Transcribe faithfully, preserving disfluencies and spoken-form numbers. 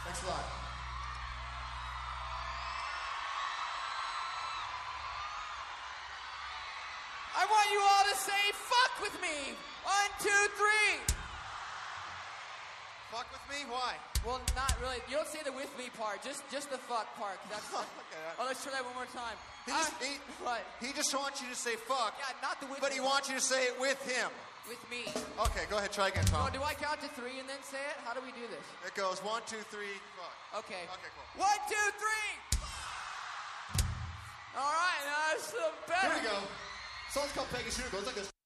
Thanks a lot. I want you all to say fuck with me. One, two, three. Fuck with me? Why? Well, not really. You don't say the with me part, just just the fuck part. 'Cause that's, Okay. oh, let's try that one more time. He just, Ah, he, what? he just wants you to say fuck, Yeah, not the with but me he part. wants you to say it with him. With me. Okay, go ahead, try again, Oh, Tom. do I count to three and then say it? How do we do this? It goes one, two, three, fuck. Okay. Okay, cool. One, two, three. All right, that's the best. Here we go. Song's called Peggy Sue. It goes like this.